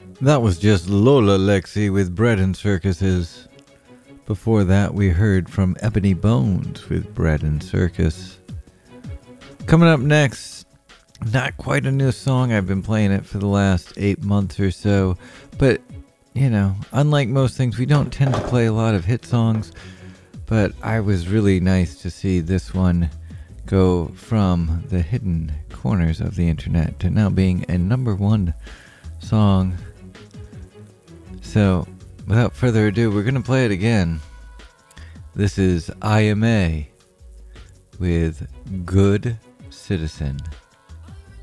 That was just Lola Lexi with Bread and Circuses. Before that, we heard from Ebony Bones with Bread and Circus. Coming up next, not quite a new song. I've been playing it for the last 8 months or so. But, you know, unlike most things, we don't tend to play a lot of hit songs. But I was really nice to see this one go from the hidden corners of the internet to now being a #1 song. So, without further ado, we're going to play it again. This is IMA with Good Citizen.